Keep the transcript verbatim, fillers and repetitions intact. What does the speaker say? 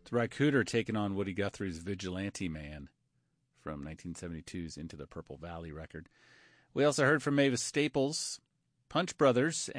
It's Ry Cooder taking on Woody Guthrie's Vigilante Man from nineteen seventy-two's Into the Purple Valley record. We also heard from Mavis Staples, Punch Brothers,